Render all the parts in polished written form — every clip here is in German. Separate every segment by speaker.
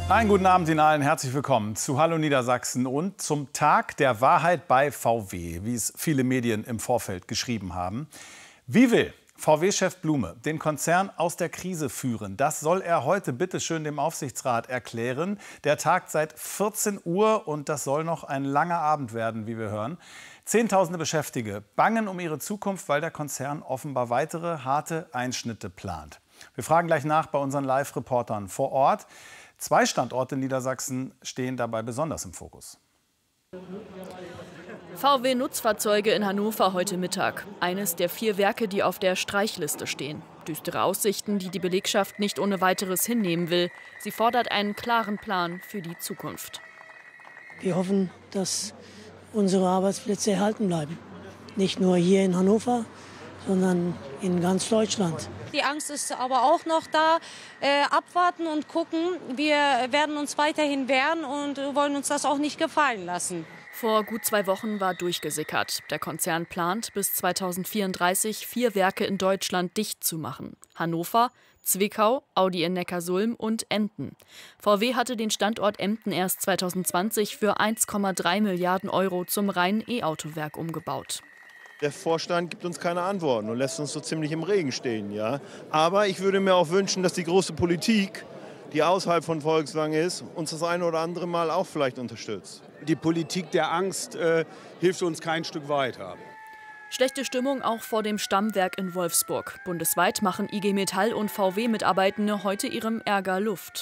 Speaker 1: Einen guten Abend Ihnen allen, herzlich willkommen zu Hallo Niedersachsen und zum Tag der Wahrheit bei VW, wie es viele Medien im Vorfeld geschrieben haben. Wie will VW-Chef Blume den Konzern aus der Krise führen? Das soll er heute bitteschön dem Aufsichtsrat erklären. Der tagt seit 14 Uhr und das soll noch ein langer Abend werden, wie wir hören. Zehntausende Beschäftigte bangen um ihre Zukunft, weil der Konzern offenbar weitere harte Einschnitte plant. Wir fragen gleich nach bei unseren Live-Reportern vor Ort. 2 Standorte in Niedersachsen stehen dabei besonders im Fokus.
Speaker 2: VW-Nutzfahrzeuge in Hannover heute Mittag. Eines der 4 Werke, die auf der Streichliste stehen. Düstere Aussichten, die die Belegschaft nicht ohne weiteres hinnehmen will. Sie fordert einen klaren Plan für die Zukunft.
Speaker 3: Wir hoffen, dass unsere Arbeitsplätze erhalten bleiben. Nicht nur hier in Hannover, sondern in ganz Deutschland.
Speaker 4: Die Angst ist aber auch noch da. Abwarten und gucken. Wir werden uns weiterhin wehren und wollen uns das auch nicht gefallen lassen.
Speaker 2: Vor gut 2 Wochen war durchgesickert. Der Konzern plant, bis 2034 4 Werke in Deutschland dicht zu machen. Hannover, Zwickau, Audi in Neckarsulm und Emden. VW hatte den Standort Emden erst 2020 für 1,3 Milliarden € zum reinen E-Auto-Werk umgebaut.
Speaker 5: Der Vorstand gibt uns keine Antworten und lässt uns so ziemlich im Regen stehen. Ja? Aber ich würde mir auch wünschen, dass die große Politik, die außerhalb von Volkswagen ist, uns das eine oder andere Mal auch vielleicht unterstützt.
Speaker 6: Die Politik der Angst hilft uns kein Stück weiter.
Speaker 2: Schlechte Stimmung auch vor dem Stammwerk in Wolfsburg. Bundesweit machen IG Metall und VW-Mitarbeitende heute ihrem Ärger Luft.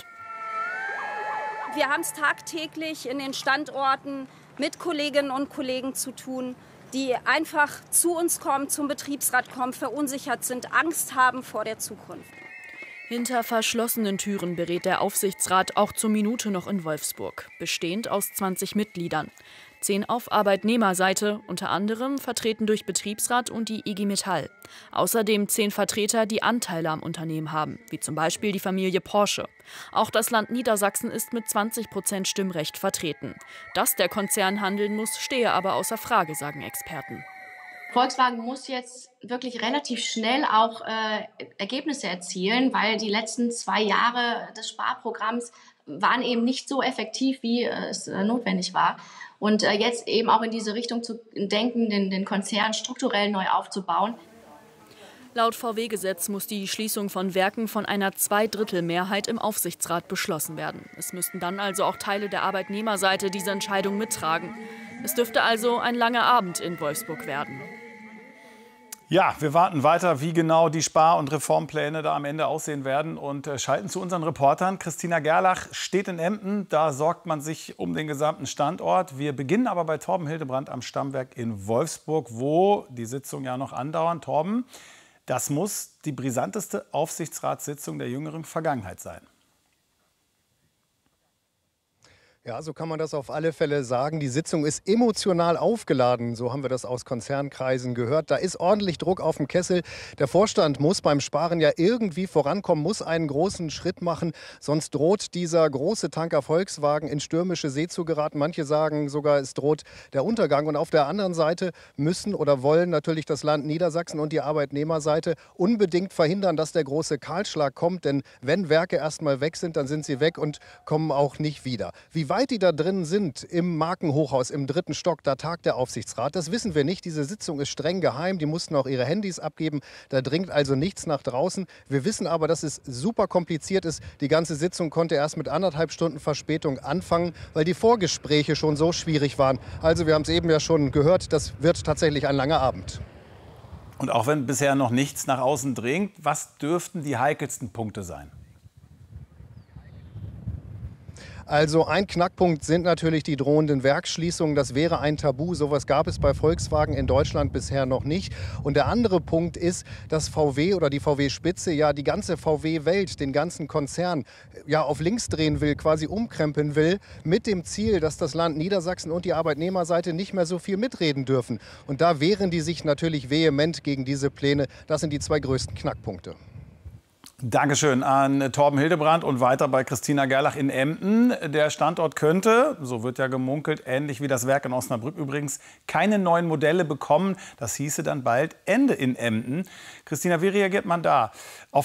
Speaker 7: Wir haben es tagtäglich in den Standorten mit Kolleginnen und Kollegen zu tun, die einfach zu uns kommen, zum Betriebsrat kommen, verunsichert sind, Angst haben vor der Zukunft.
Speaker 2: Hinter verschlossenen Türen berät der Aufsichtsrat auch zur Minute noch in Wolfsburg, bestehend aus 20 Mitgliedern. 10 auf Arbeitnehmerseite, unter anderem vertreten durch Betriebsrat und die IG Metall. Außerdem 10 Vertreter, die Anteile am Unternehmen haben, wie zum Beispiel die Familie Porsche. Auch das Land Niedersachsen ist mit 20% Stimmrecht vertreten. Dass der Konzern handeln muss, stehe aber außer Frage, sagen Experten.
Speaker 8: Volkswagen muss jetzt wirklich relativ schnell auch Ergebnisse erzielen, weil die letzten 2 Jahre des Sparprogramms waren eben nicht so effektiv, wie es notwendig war. Und jetzt eben auch in diese Richtung zu denken, den Konzern strukturell neu aufzubauen.
Speaker 2: Laut VW-Gesetz muss die Schließung von Werken von einer 2/3 im Aufsichtsrat beschlossen werden. Es müssten dann also auch Teile der Arbeitnehmerseite diese Entscheidung mittragen. Es dürfte also ein langer Abend in Wolfsburg werden.
Speaker 1: Ja, wir warten weiter, wie genau die Spar- und Reformpläne da am Ende aussehen werden und schalten zu unseren Reportern. Christina Gerlach steht in Emden, da sorgt man sich um den gesamten Standort. Wir beginnen aber bei Torben Hildebrand am Stammwerk in Wolfsburg, wo die Sitzungen ja noch andauern. Torben, das muss die brisanteste Aufsichtsratssitzung der jüngeren Vergangenheit sein.
Speaker 9: Ja, so kann man das auf alle Fälle sagen. Die Sitzung ist emotional aufgeladen, so haben wir das aus Konzernkreisen gehört. Da ist ordentlich Druck auf dem Kessel. Der Vorstand muss beim Sparen ja irgendwie vorankommen, muss einen großen Schritt machen. Sonst droht dieser große Tanker Volkswagen in stürmische See zu geraten. Manche sagen sogar, es droht der Untergang. Und auf der anderen Seite müssen oder wollen natürlich das Land Niedersachsen und die Arbeitnehmerseite unbedingt verhindern, dass der große Kahlschlag kommt. Denn wenn Werke erstmal weg sind, dann sind sie weg und kommen auch nicht wieder. Wie weit die da drin sind im Markenhochhaus im 3. Stock, da tagt der Aufsichtsrat, das wissen wir nicht. Diese Sitzung ist streng geheim, die mussten auch ihre Handys abgeben, da dringt also nichts nach draußen. Wir wissen aber, dass es super kompliziert ist. Die ganze Sitzung konnte erst mit 1,5 Stunden Verspätung anfangen, weil die Vorgespräche schon so schwierig waren. Also wir haben es eben ja schon gehört, das wird tatsächlich ein langer Abend.
Speaker 1: Und auch wenn bisher noch nichts nach außen dringt, was dürften die heikelsten Punkte sein?
Speaker 9: Also ein Knackpunkt sind natürlich die drohenden Werksschließungen. Das wäre ein Tabu. Sowas gab es bei Volkswagen in Deutschland bisher noch nicht. Und der andere Punkt ist, dass VW oder die VW-Spitze ja die ganze VW-Welt, den ganzen Konzern ja auf links drehen will, quasi umkrempeln will, mit dem Ziel, dass das Land Niedersachsen und die Arbeitnehmerseite nicht mehr so viel mitreden dürfen. Und da wehren die sich natürlich vehement gegen diese Pläne. Das sind die 2 größten Knackpunkte.
Speaker 1: Dankeschön an Torben Hildebrand und weiter bei Christina Gerlach in Emden. Der Standort könnte, so wird ja gemunkelt, ähnlich wie das Werk in Osnabrück übrigens, keine neuen Modelle bekommen. Das hieße dann bald Ende in Emden. Christina, wie reagiert man da auf